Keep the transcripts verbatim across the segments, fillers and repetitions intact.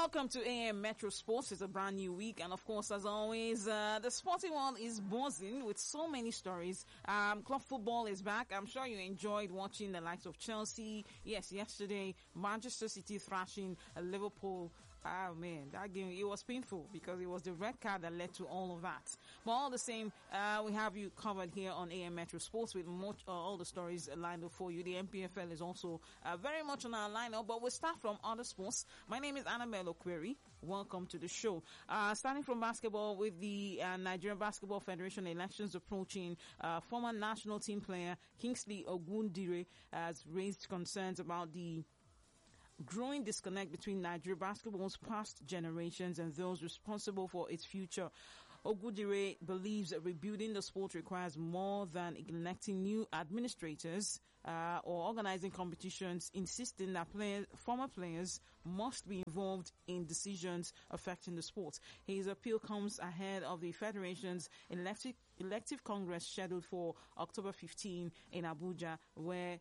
Welcome to A M Metro Sports. It's a brand new week, and of course, as always, uh, the sporting world is buzzing with so many stories. Um, club football is back. I'm sure you enjoyed watching the likes of Chelsea. Yes, yesterday, Manchester City thrashing uh, Liverpool. Oh man, that game, it was painful because it was the red card that led to all of that. But all the same, uh, we have you covered here on A M Metro Sports with much, uh, all the stories lined up for you. The M P F L is also uh, very much on our lineup, but we'll start from other sports. My name is Annabelle Okweri. Welcome to the show. Uh, starting from basketball with the uh, Nigerian Basketball Federation elections approaching, uh, former national team player Kingsley Ogundire has raised concerns about the growing disconnect between Nigeria basketball's past generations and those responsible for its future. Ogundire believes that rebuilding the sport requires more than electing new administrators uh, or organizing competitions, insisting that players, former players must be involved in decisions affecting the sport. His appeal comes ahead of the Federation's elective, elective Congress scheduled for October fifteenth in Abuja, where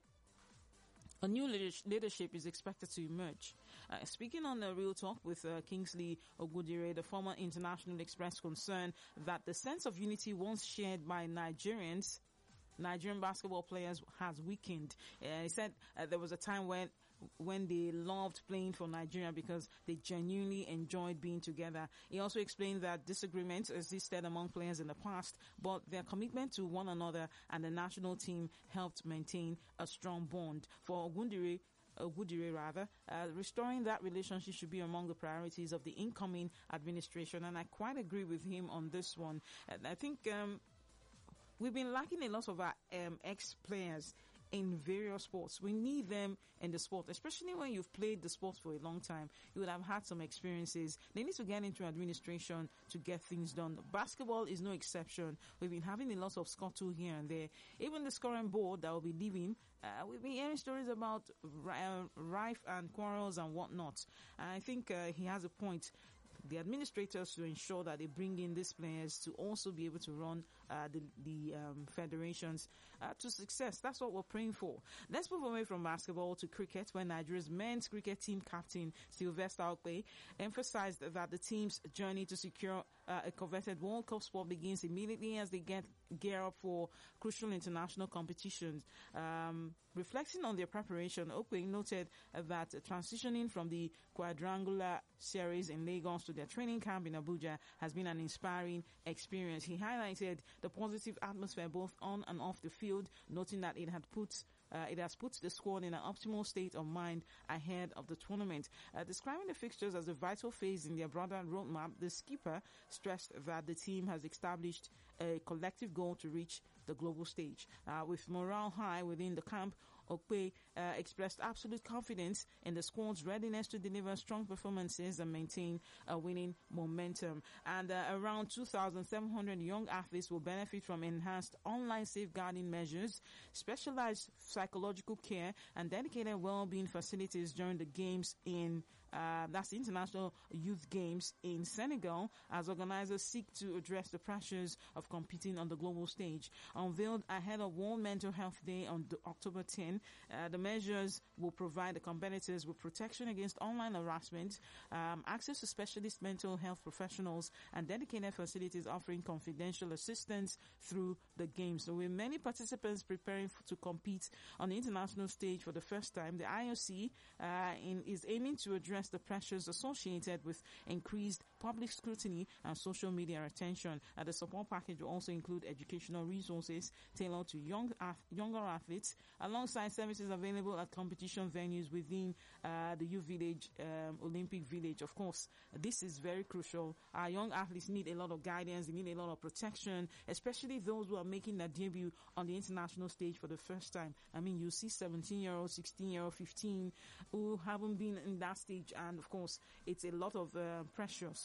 a new leadership is expected to emerge. Uh, speaking on the Real Talk with uh, Kingsley Ogundire, the former international, expressed concern that the sense of unity once shared by Nigerians, Nigerian basketball players, has weakened. Uh, he said uh, there was a time when when they loved playing for Nigeria because they genuinely enjoyed being together. He also explained that disagreements existed among players in the past, but their commitment to one another and the national team helped maintain a strong bond. For Ogundire, Ogundire rather, uh, restoring that relationship should be among the priorities of the incoming administration, and I quite agree with him on this one. And I think um, we've been lacking a lot of our um, ex-players in various sports. We need them in the sport, especially when you've played the sport for a long time. You would have had some experiences. They need to get into administration to get things done. Basketball is no exception. We've been having a lot of scuttle here and there. Even the scoring board that will be leaving, uh, we've been hearing stories about uh, rife and quarrels and whatnot. And I think uh, he has a point. The administrators to ensure that they bring in these players to also be able to run uh, the, the um, federations uh, to success. That's what we're praying for. Let's move away from basketball to cricket, where Nigeria's men's cricket team captain Sylvester Okpe emphasized that the team's journey to secure uh, a coveted World Cup spot begins immediately as they get gear up for crucial international competitions. Um, reflecting on their preparation, Okpe noted uh, that transitioning from the quadrangular series in Lagos to their training camp in Abuja has been an inspiring experience. He highlighted the positive atmosphere both on and off the field, noting that it had put Uh, it has put the squad in an optimal state of mind ahead of the tournament. Uh, describing the fixtures as a vital phase in their broader roadmap, the skipper stressed that the team has established a collective goal to reach the global stage. Uh, with morale high within the camp, Okpe uh, expressed absolute confidence in the squad's readiness to deliver strong performances and maintain a winning momentum. And uh, around two thousand seven hundred young athletes will benefit from enhanced online safeguarding measures, specialized psychological care, and dedicated well-being facilities during the games in uh, that's the International Youth Games in Senegal, as organizers seek to address the pressures of competing on the global stage. Unveiled ahead of World Mental Health Day on the October tenth, uh, the measures will provide the competitors with protection against online harassment, um, access to specialist mental health professionals, and dedicated facilities offering confidential assistance through the games. So with many participants preparing to compete on the international stage for the first time, the I O C uh, in, is aiming to address the pressures associated with increased public scrutiny and social media attention. Uh, the support package will also include educational resources tailored to young ath- younger athletes, alongside services available at competition venues within uh, the U Village, um, Olympic Village. Of course, this is very crucial. Our young athletes need a lot of guidance, they need a lot of protection, especially those who are making their debut on the international stage for the first time. I mean, you see seventeen-year-olds, sixteen-year-olds, fifteen who haven't been in that stage, and of course, it's a lot of uh, pressure. So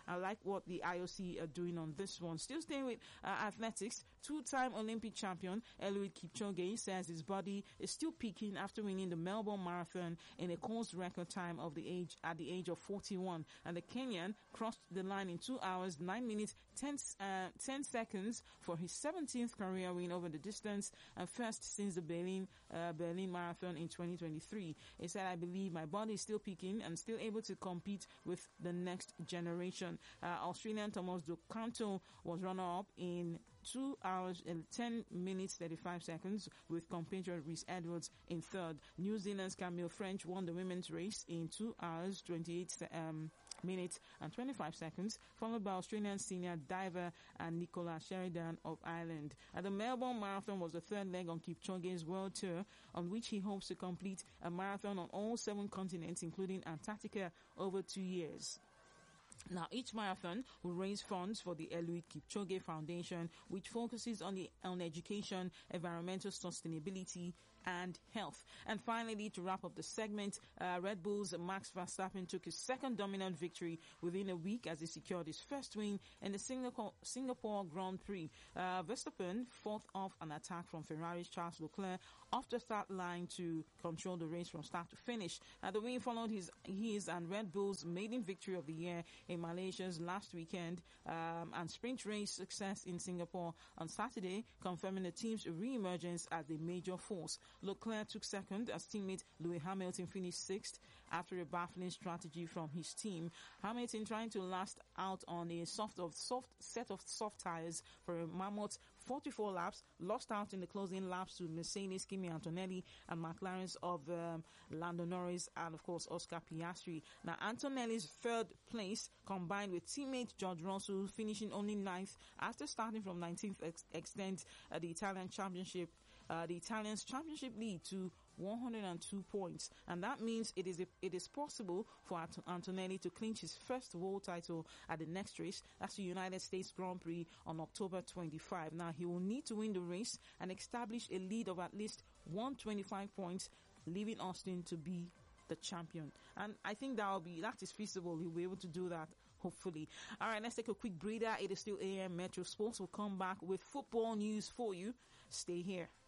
I like what the I O C are doing on this one. Still staying with uh, athletics, two-time Olympic champion Eliud Kipchoge says his body is still peaking after winning the Melbourne Marathon in a course record time of the age at the age of forty-one. And the Kenyan crossed the line in two hours, nine minutes, ten, uh, ten seconds for his seventeenth career win over the distance and first since the Berlin uh, Berlin Marathon in twenty twenty-three. He said, I believe my body is still peaking and still able to compete with the next generation. Uh, Australian Thomas Ducanto was runner-up in two hours and ten minutes thirty-five seconds with compatriot Rhys Edwards in third. New Zealand's Camille French won the women's race in two hours twenty-eight um, minutes and twenty-five seconds, followed by Australian senior diver and Nicola Sheridan of Ireland. And the Melbourne Marathon was the third leg on Kipchoge's world tour, on which he hopes to complete a marathon on all seven continents, including Antarctica, over two years. Now, each marathon will raise funds for the Eliud Kipchoge Foundation, which focuses on the on education, environmental sustainability, and health. And finally, to wrap up the segment, uh, Red Bull's Max Verstappen took his second dominant victory within a week as he secured his first win in the Singapore, Singapore Grand Prix. Uh, Verstappen fought off an attack from Ferrari's Charles Leclerc off the start line to control the race from start to finish. Uh, the win followed his, his and Red Bull's maiden victory of the year in Malaysia's last weekend um, and sprint race success in Singapore on Saturday, confirming the team's re-emergence as a major force. Leclerc took second as teammate Lewis Hamilton finished sixth after a baffling strategy from his team. Hamilton, trying to last out on a soft of soft set of soft tires for a mammoth forty-four laps, lost out in the closing laps to Mercedes Kimi Antonelli and McLaren's of um, Lando Norris and of course Oscar Piastri. Now Antonelli's third place combined with teammate George Russell finishing only ninth after starting from nineteenth ex- extend uh, the Italian championship uh, the Italians championship lead to one hundred two points, and that means it is a, it is possible for Ant- Antonelli to clinch his first world title at the next race. That's the United States Grand Prix on October twenty-fifth. Now he will need to win the race and establish a lead of at least one hundred twenty-five points, leaving Austin to be the champion. And I think that will be that is feasible. He'll be able to do that, hopefully. All right, let's take a quick breather. It is still A M Metro Sports. We'll come back with football news for you. Stay here.